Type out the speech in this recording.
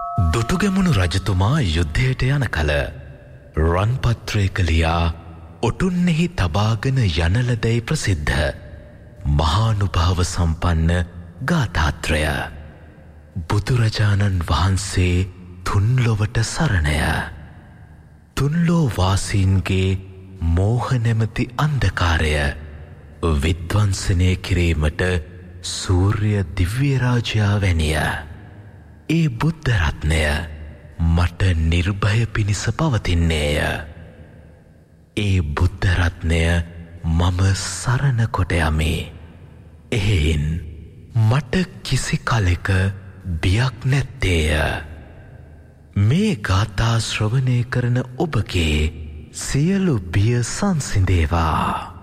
දුටුගැමුණු රජතුමා යුද්ධයට යන කල රන්පත්‍රයක ලියා ඔටුන්නෙහි තබාගෙන යනලදැයි ප්‍රසිද්ධ මහානුභාව සම්පන්න ගාථාත්‍රය. බුදුරජාණන් වහන්සේ තුන්ලොවට සරණය. තුන්ලෝ වාසීන්ගේ මෝහ නැමැති අන්ධකාරය විද්වංසනය කිරීමට සූර්ය දිව්‍ය රාජයා වැනිය. ඒ බුද්ධ රත්නය මට නිර්භය පිණිස පවතින්නේය. ඒ බුද්ධ රත්නය මම සරණ කොට යමි. එහෙයින් මට කිසි කලෙක බියක් නැත්තේය. මේ ගාථා ශ්‍රවණය කරන ඔබගේ සියලු බිය සංසිඳේවා.